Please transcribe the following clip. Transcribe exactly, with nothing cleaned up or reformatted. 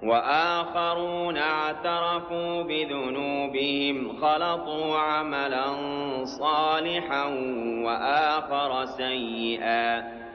وآخرون اعترفوا بذنوبهم خلطوا عملا صالحا وآخر سيئا